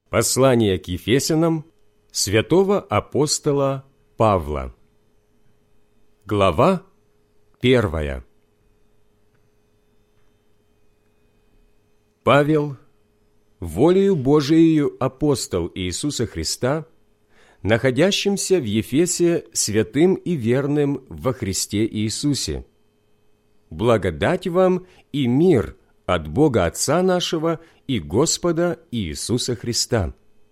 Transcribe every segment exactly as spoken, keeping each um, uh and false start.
Послание к Ефесянам святого апостола Павла. Глава первая. Павел, волею Божией апостол Иисуса Христа, находящимся в Ефесе святым и верным во Христе Иисусе. Благодать вам и мир от Бога Отца нашего и Господа Иисуса Христа.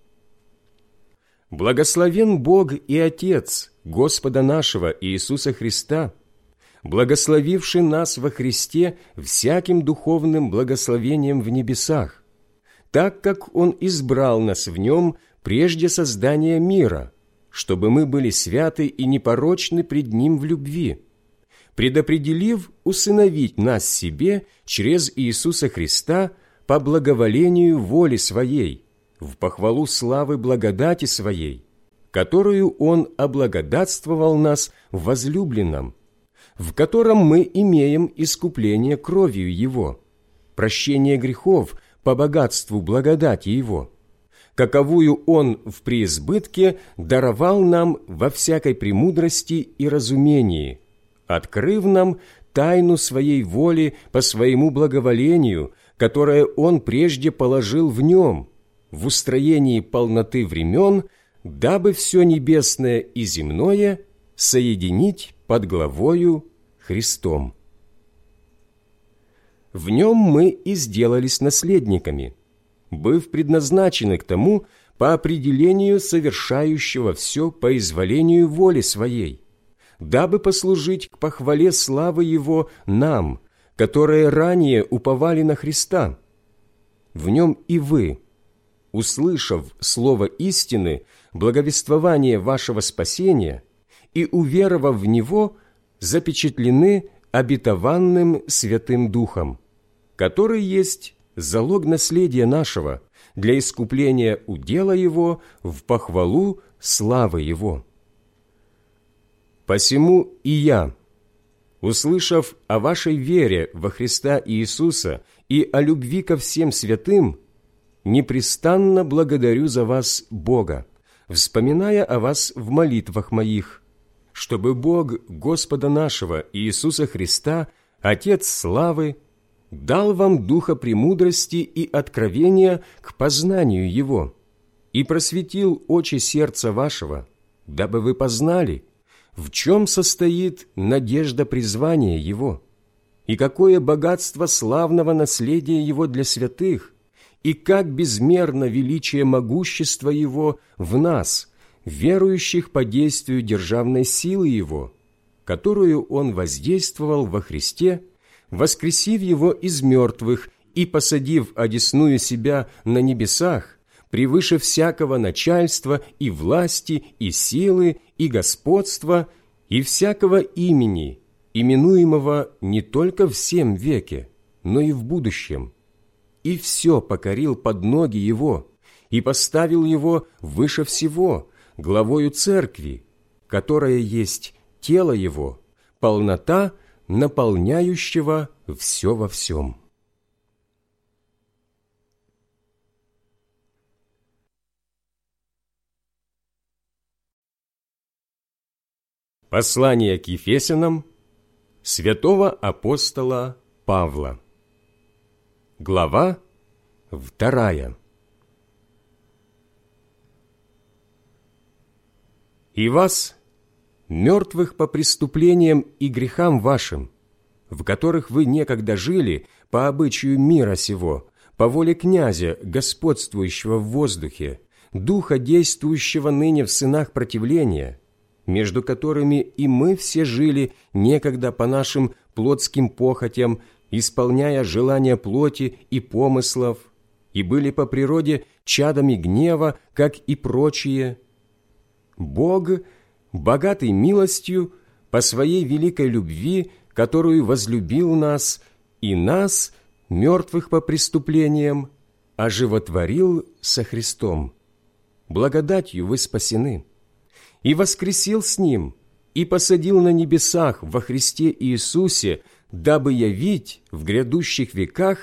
Благословен Бог и Отец Господа нашего Иисуса Христа, благословивший нас во Христе всяким духовным благословением в небесах, так как Он избрал нас в Нем прежде создания мира, чтобы мы были святы и непорочны пред Ним в любви, предопределив усыновить нас себе через Иисуса Христа по благоволению воли Своей, в похвалу славы благодати Своей, которую Он облагодатствовал нас в возлюбленном, в котором мы имеем искупление кровью Его, прощение грехов по богатству благодати Его, каковую Он в преизбытке даровал нам во всякой премудрости и разумении, открыв нам тайну Своей воли по Своему благоволению, которое Он прежде положил в Нем, в устроении полноты времен, дабы все небесное и земное соединить под главою Христом. В Нем мы и сделались наследниками, быв предназначены к тому по определению совершающего все по изволению воли Своей, дабы послужить к похвале славы Его нам, которые ранее уповали на Христа. В Нем и вы, услышав слово истины, благовествование вашего спасения, и уверовав в Него, запечатлены обетованным Святым Духом, который есть залог наследия нашего для искупления удела Его в похвалу славы Его. Посему и я, услышав о вашей вере во Христа Иисуса и о любви ко всем святым, непрестанно благодарю за вас Бога, вспоминая о вас в молитвах моих, чтобы Бог Господа нашего Иисуса Христа, Отец славы, дал вам духа премудрости и откровения к познанию Его и просветил очи сердца вашего, дабы вы познали, в чем состоит надежда призвания Его, и какое богатство славного наследия Его для святых, и как безмерно величие могущества Его в нас, верующих по действию державной силы Его, которую Он воздействовал во Христе, воскресив Его из мертвых и посадив одесную Себя на небесах, превыше всякого начальства и власти, и силы, и господства, и всякого имени, именуемого не только в сем веке, но и в будущем. И все покорил под ноги Его, и поставил Его выше всего, главою Церкви, которая есть тело Его, полнота, наполняющего все во всем. Послание к Ефесянам святого апостола Павла. Глава вторая. И вас, мертвых по преступлениям и грехам вашим, в которых вы некогда жили по обычаю мира сего, по воле князя, господствующего в воздухе, духа, действующего ныне в сынах противления, между которыми и мы все жили некогда по нашим плотским похотям, исполняя желания плоти и помыслов, и были по природе чадами гнева, как и прочие. Бог, богатый милостью, по Своей великой любви, которую возлюбил нас, и нас, мертвых по преступлениям, оживотворил со Христом. Благодатью вы спасены. И воскресил с Ним, и посадил на небесах во Христе Иисусе, дабы явить в грядущих веках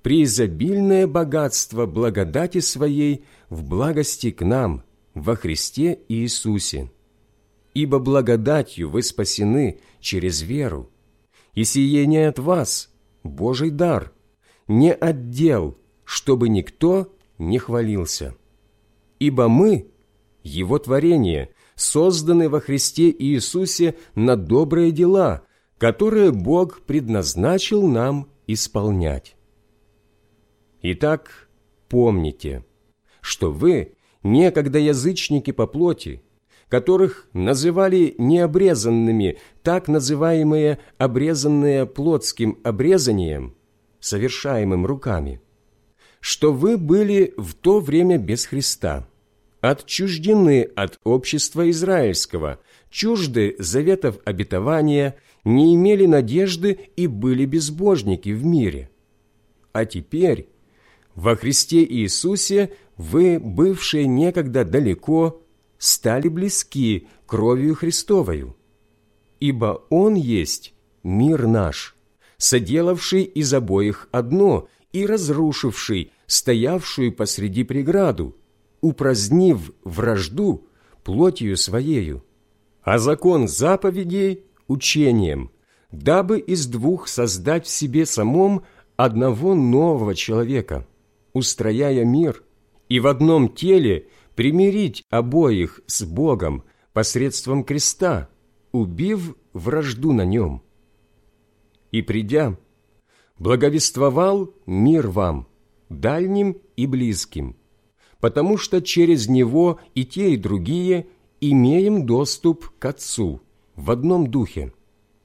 преизобильное богатство благодати Своей в благости к нам во Христе Иисусе. Ибо благодатью вы спасены через веру, и сие не от вас, Божий дар, не от дел, чтобы никто не хвалился. Ибо мы, Его творение, созданы во Христе Иисусе на добрые дела, которые Бог предназначил нам исполнять. Итак, помните, что вы, некогда язычники по плоти, которых называли необрезанными, так называемые обрезанные плотским обрезанием, совершаемым руками, что вы были в то время без Христа, отчуждены от общества израильского, чужды заветов обетования, не имели надежды и были безбожники в мире. А теперь во Христе Иисусе вы, бывшие некогда далеко, стали близки кровью Христовою. Ибо Он есть мир наш, соделавший из обоих одно и разрушивший стоявшую посреди преграду, упразднив вражду плотью Своею, а закон заповедей учением, дабы из двух создать в себе самом одного нового человека, устрояя мир, и в одном теле примирить обоих с Богом посредством креста, убив вражду на нем. И придя, благовествовал мир вам, дальним и близким, потому что через Него и те, и другие имеем доступ к Отцу в одном духе.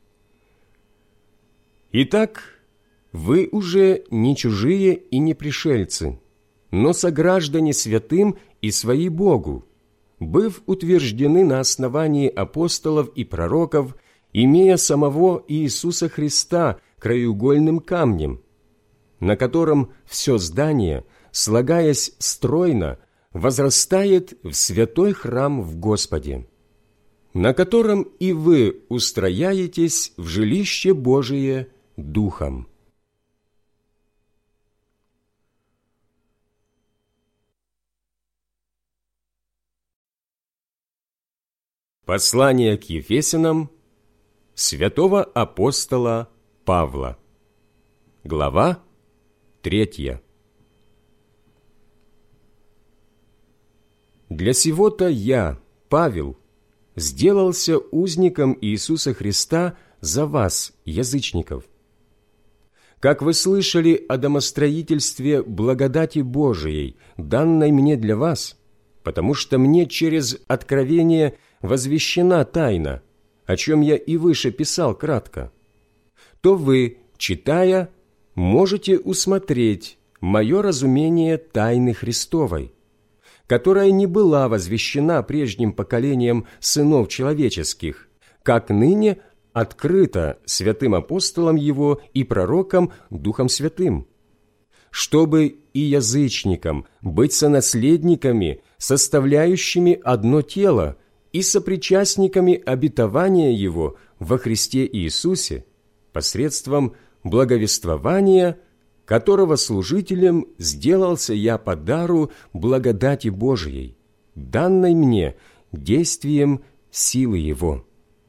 Итак, вы уже не чужие и не пришельцы, но сограждане святым и свои Богу, быв утверждены на основании апостолов и пророков, имея самого Иисуса Христа краеугольным камнем, на котором все здание, слагаясь стройно, возрастает в святой храм в Господе, на котором и вы устрояетесь в жилище Божие Духом. Послание к Ефесянам святого апостола Павла. Глава третья. Для сего-то я, Павел, сделался узником Иисуса Христа за вас, язычников. Как вы слышали о домостроительстве благодати Божией, данной мне для вас, потому что мне через откровение возвещена тайна, о чем я и выше писал кратко, то вы, читая, можете усмотреть мое разумение тайны Христовой, которая не была возвещена прежним поколением сынов человеческих, как ныне открыта святым апостолам Его и пророкам Духом Святым, чтобы и язычникам быть сонаследниками, составляющими одно тело, и сопричастниками обетования Его во Христе Иисусе посредством благовествования, которого служителем сделался я по дару благодати Божией, данной мне действием силы Его.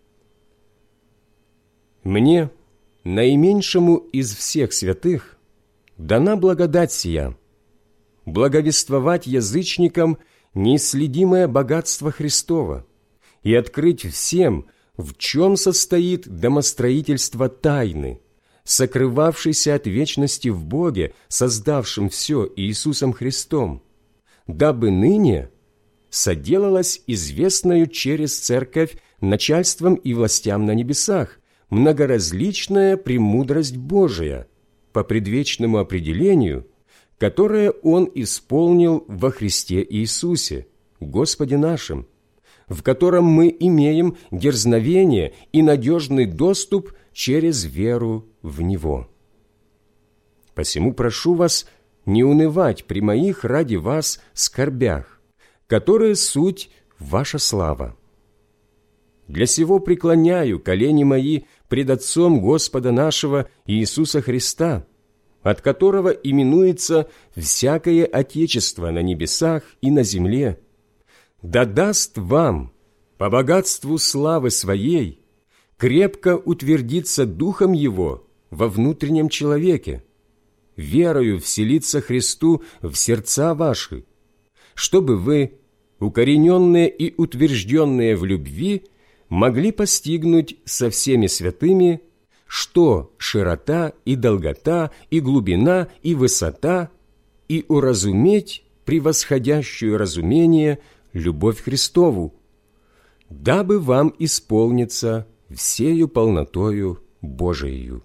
Мне, наименьшему из всех святых, дана благодать сия, благовествовать язычникам неисследимое богатство Христова и открыть всем, в чем состоит домостроительство тайны, сокрывавшейся от вечности в Боге, создавшем все Иисусом Христом, дабы ныне соделалась известною через Церковь начальством и властям на небесах многоразличная премудрость Божия по предвечному определению, которое Он исполнил во Христе Иисусе, Господе нашим, в котором мы имеем дерзновение и надежный доступ через веру в Него. Посему прошу вас не унывать при моих ради вас скорбях, которые суть ваша слава. Для сего преклоняю колени мои пред Отцом Господа нашего Иисуса Христа, от которого именуется всякое отечество на небесах и на земле, да даст вам по богатству славы Своей крепко утвердиться Духом Его во внутреннем человеке, верою вселиться Христу в сердца ваши, чтобы вы, укорененные и утвержденные в любви, могли постигнуть со всеми святыми, что широта и долгота, и глубина, и высота, и уразуметь превосходящую разумение любовь Христову, дабы вам исполниться всею полнотою Божиею.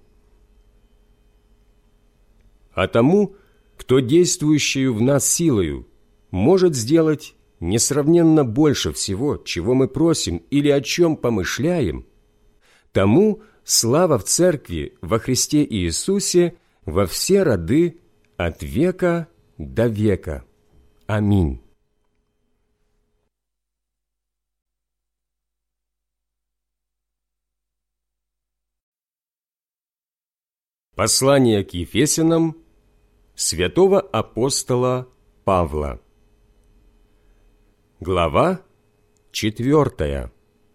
А тому, кто действующую в нас силою может сделать несравненно больше всего, чего мы просим или о чем помышляем, тому слава в Церкви во Христе Иисусе во все роды от века до века. Аминь. Послание к Ефесянам святого апостола Павла. Глава четвертая.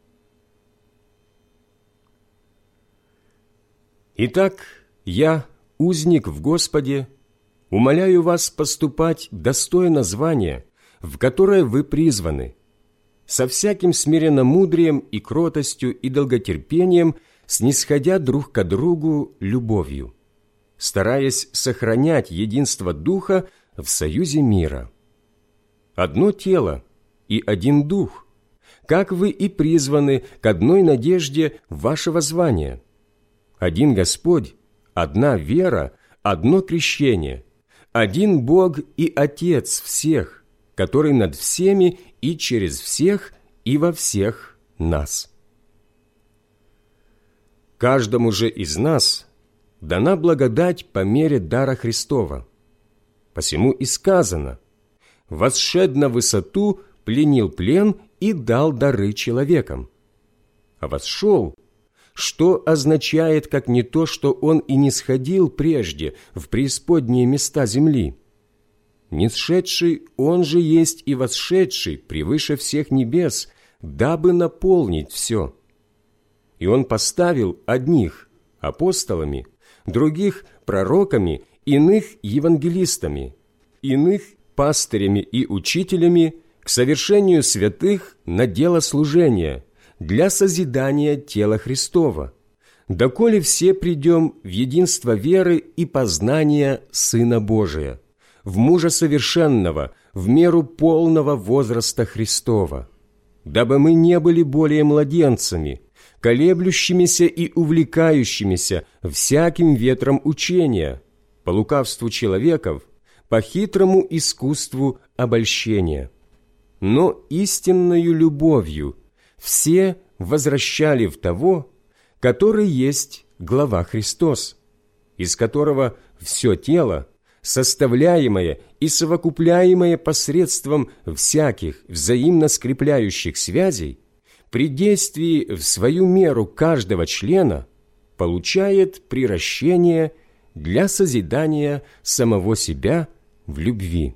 Итак, я, узник в Господе, умоляю вас поступать достойно звания, в которое вы призваны, со всяким смиренномудрием и кротостью и долготерпением, снисходя друг к другу любовью, стараясь сохранять единство Духа в союзе мира. Одно тело и один Дух, как вы и призваны к одной надежде вашего звания. Один Господь, одна вера, одно крещение, один Бог и Отец всех, который над всеми и через всех и во всех нас. Каждому же из нас дана благодать по мере дара Христова. Посему и сказано: «Восшед на высоту, пленил плен и дал дары человекам». А восшел, что означает, как не то, что он и не сходил прежде в преисподние места земли. Нисшедший он же есть и восшедший превыше всех небес, дабы наполнить все. И он поставил одних апостолами, других пророками, иных евангелистами, иных пастырями и учителями к совершению святых на дело служения, для созидания тела Христова, доколе все придем в единство веры и познания Сына Божия, в мужа совершенного, в меру полного возраста Христова, дабы мы не были более младенцами, колеблющимися и увлекающимися всяким ветром учения, по лукавству человеков, по хитрому искусству обольщения. Но истинною любовью все возвращали в того, который есть глава Христос, из которого все тело, составляемое и совокупляемое посредством всяких взаимно скрепляющих связей, при действии в свою меру каждого члена получает приращение для созидания самого себя в любви.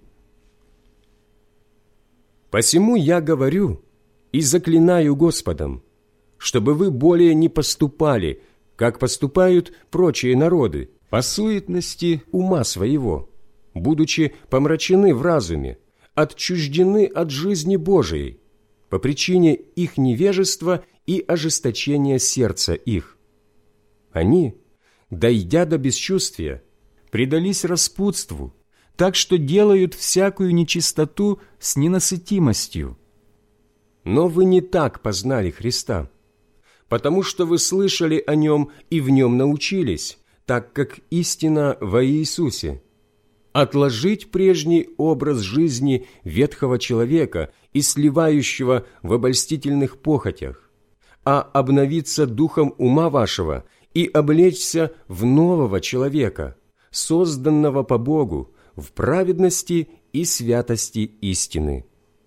Посему я говорю и заклинаю Господом, чтобы вы более не поступали, как поступают прочие народы, по суетности ума своего, будучи помрачены в разуме, отчуждены от жизни Божией, по причине их невежества и ожесточения сердца их. Они, дойдя до бесчувствия, предались распутству, так что делают всякую нечистоту с ненасытимостью. Но вы не так познали Христа, потому что вы слышали о Нем и в Нем научились, так как истина во Иисусе. Отложить прежний образ жизни ветхого человека и сливающего в обольстительных похотях, а обновиться духом ума вашего и облечься в нового человека, созданного по Богу, в праведности и святости истины.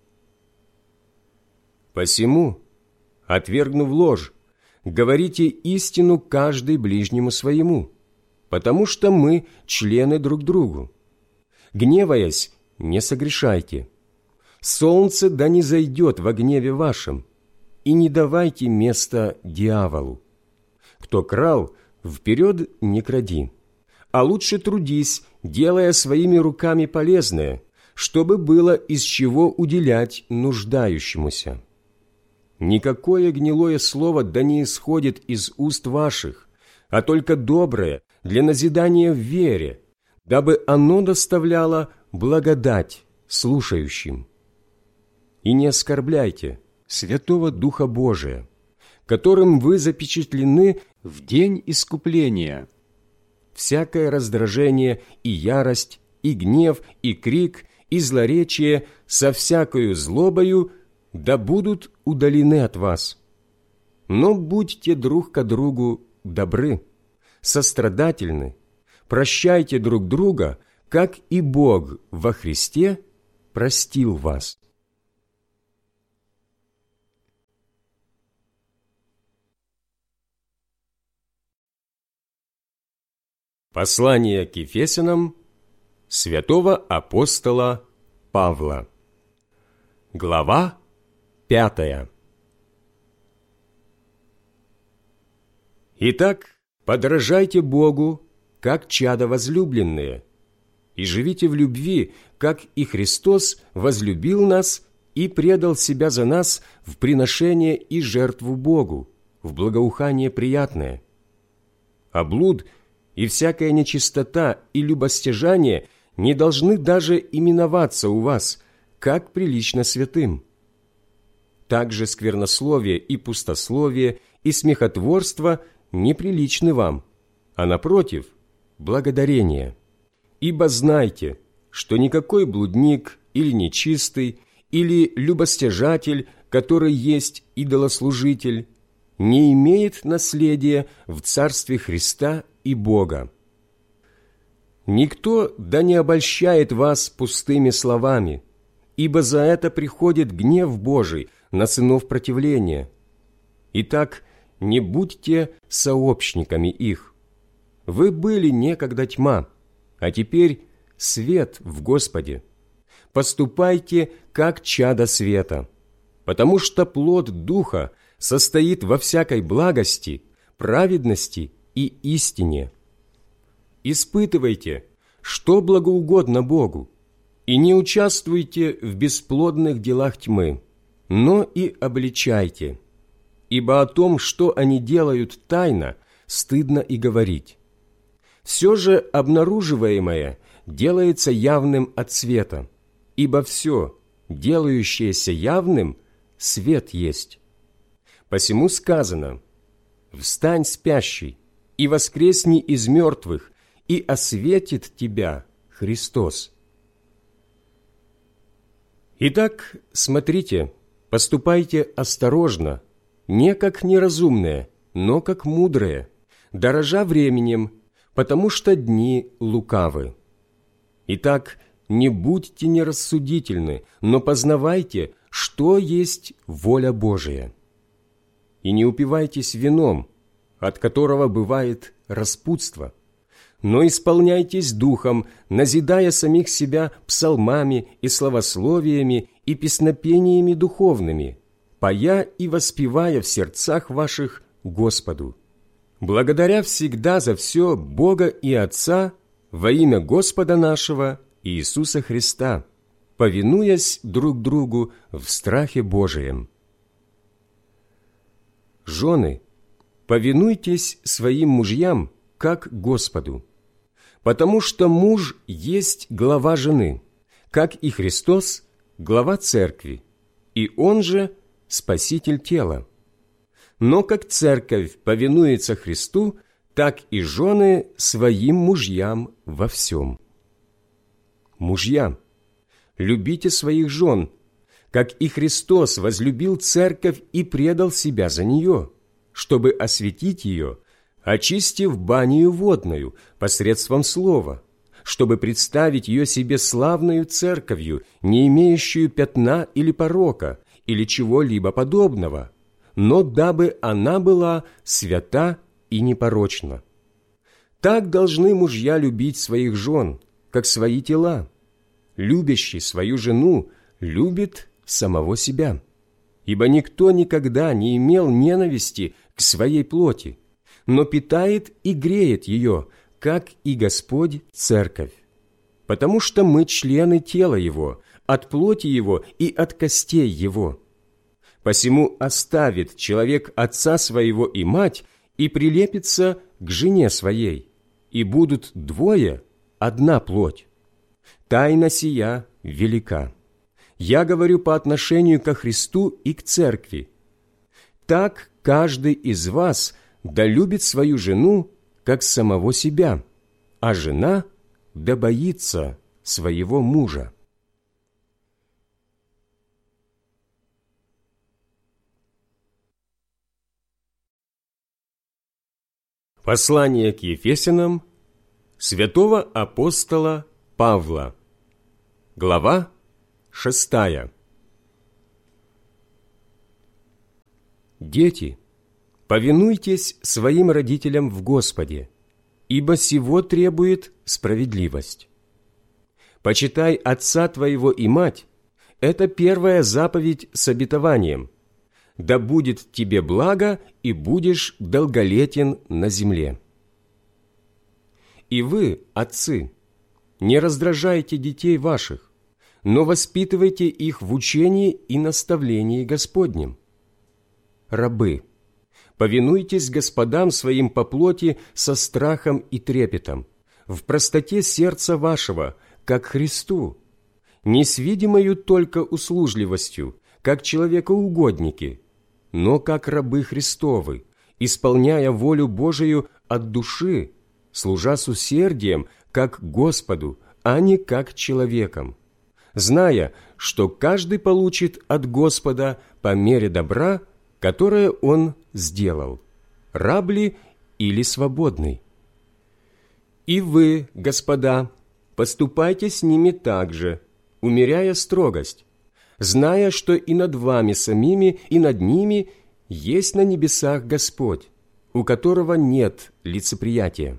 Посему, отвергнув ложь, говорите истину каждый ближнему своему, потому что мы члены друг другу. Гневаясь, не согрешайте. Солнце да не зайдет во гневе вашем, и не давайте места дьяволу. Кто крал, вперед не кради, а лучше трудись, делая своими руками полезное, чтобы было из чего уделять нуждающемуся. Никакое гнилое слово да не исходит из уст ваших, а только доброе для назидания в вере, дабы оно доставляло благодать слушающим. И не оскорбляйте Святого Духа Божия, которым вы запечатлены в день искупления. Всякое раздражение и ярость, и гнев, и крик, и злоречие со всякою злобою да будут удалены от вас. Но будьте друг ко другу добры, сострадательны, прощайте друг друга, как и Бог во Христе простил вас. Послание к Ефесянам святого апостола Павла. Глава пятая. Итак, подражайте Богу, как чада возлюбленные, и живите в любви, как и Христос возлюбил нас и предал себя за нас в приношение и жертву Богу, в благоухание приятное. А блуд и всякая нечистота и любостяжание не должны даже именоваться у вас, как прилично святым. Также сквернословие и пустословие и смехотворство неприличны вам, а напротив, благодарение. Ибо знайте, что никакой блудник или нечистый, или любостяжатель, который есть идолослужитель, не имеет наследия в Царстве Христа и Бога. Никто да не обольщает вас пустыми словами, ибо за это приходит гнев Божий на сынов противления. Итак, не будьте сообщниками их. Вы были некогда тьма, а теперь свет в Господе. Поступайте, как чада света, потому что плод Духа состоит во всякой благости, праведности и истине. Испытывайте, что благоугодно Богу, и не участвуйте в бесплодных делах тьмы, но и обличайте, ибо о том, что они делают тайно, стыдно и говорить. Все же обнаруживаемое делается явным от света, ибо все, делающееся явным, свет есть. Посему сказано: «Встань, спящий, и воскресни из мертвых, и осветит тебя Христос». Итак, смотрите, поступайте осторожно, не как неразумные, но как мудрые, дорожа временем, потому что дни лукавы. Итак, не будьте нерассудительны, но познавайте, что есть воля Божия. И не упивайтесь вином, от которого бывает распутство, но исполняйтесь духом, назидая самих себя псалмами и славословиями и песнопениями духовными, поя и воспевая в сердцах ваших Господу, благодаря всегда за все Бога и Отца во имя Господа нашего Иисуса Христа, повинуясь друг другу в страхе Божием. Жены, повинуйтесь своим мужьям, как Господу, потому что муж есть глава жены, как и Христос – глава церкви, и он же – спаситель тела. Но как церковь повинуется Христу, так и жены своим мужьям во всем. Мужья, любите своих жен, как и Христос возлюбил церковь и предал себя за нее, чтобы осветить ее, очистив банию водную посредством слова, чтобы представить ее себе славною церковью, не имеющую пятна или порока, или чего-либо подобного, но дабы она была свята и непорочна. Так должны мужья любить своих жен, как свои тела. Любящий свою жену любит самого себя. Ибо никто никогда не имел ненависти к своей плоти, но питает и греет ее, как и Господь церковь. Потому что мы члены тела Его, от плоти Его и от костей Его. Посему оставит человек отца своего и мать, и прилепится к жене своей, и будут двое одна плоть. Тайна сия велика. Я говорю по отношению ко Христу и к церкви. Так каждый из вас да любит свою жену, как самого себя, а жена да боится своего мужа. Послание к Ефесянам святого апостола Павла, глава шестая. Дети, повинуйтесь своим родителям в Господе, ибо сего требует справедливость. Почитай отца твоего и мать – это первая заповедь с обетованием. Да будет тебе благо, и будешь долголетен на земле. И вы, отцы, не раздражайте детей ваших, но воспитывайте их в учении и наставлении Господнем. Рабы, повинуйтесь господам своим по плоти со страхом и трепетом, в простоте сердца вашего, как Христу, не с видимою только услужливостью, как человекоугодники, но как рабы Христовы, исполняя волю Божию от души, служа с усердием, как Господу, а не как человеком, зная, что каждый получит от Господа по мере добра, которое он сделал, раб ли или свободный. И вы, господа, поступайте с ними так же, умеряя строгость, зная, что и над вами самими, и над ними есть на небесах Господь, у которого нет лицеприятия.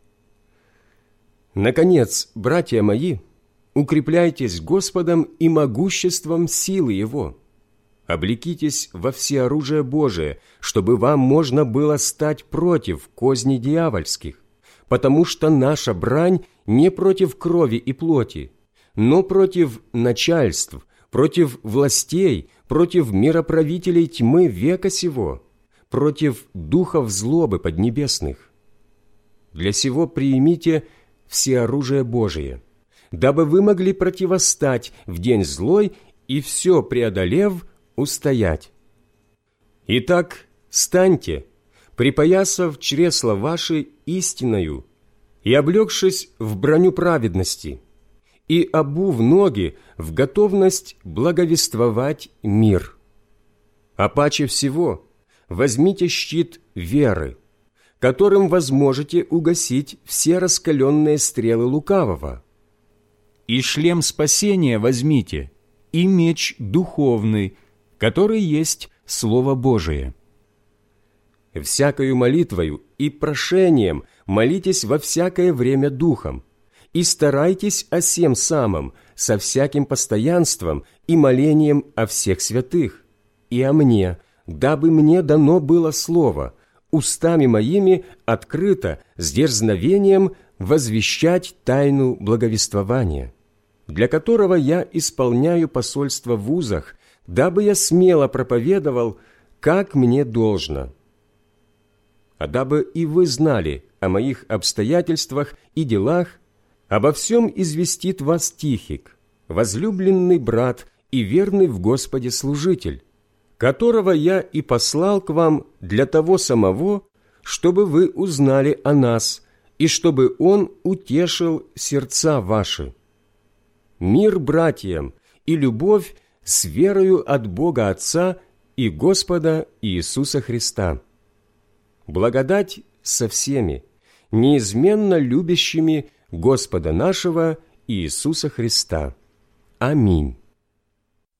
Наконец, братья мои, укрепляйтесь Господом и могуществом силы Его. Облекитесь во всеоружие Божие, чтобы вам можно было стать против козней дьявольских, потому что наша брань не против крови и плоти, но против начальств, против властей, против мироправителей тьмы века сего, против духов злобы поднебесных. Для сего приимите всеоружие Божие, дабы вы могли противостать в день злой и все преодолев, устоять. Итак, станьте, припоясав чресла ваши истиною и облегшись в броню праведности, и обув ноги в готовность благовествовать мир. А паче всего возьмите щит веры, которым возможете угасить все раскаленные стрелы лукавого. И шлем спасения возьмите, и меч духовный, который есть Слово Божие. Всякою молитвою и прошением молитесь во всякое время духом, и старайтесь о сем самом со всяким постоянством и молением о всех святых, и о мне, дабы мне дано было слово, устами моими открыто с дерзновением возвещать тайну благовествования, для которого я исполняю посольство в вузах, дабы я смело проповедовал, как мне должно. А дабы и вы знали о моих обстоятельствах и делах, обо всем известит вас Тихик, возлюбленный брат и верный в Господе служитель, которого я и послал к вам для того самого, чтобы вы узнали о нас, и чтобы он утешил сердца ваши. Мир братьям и любовь с верою от Бога Отца и Господа Иисуса Христа. Благодать со всеми, неизменно любящими Господа нашего Иисуса Христа. Аминь.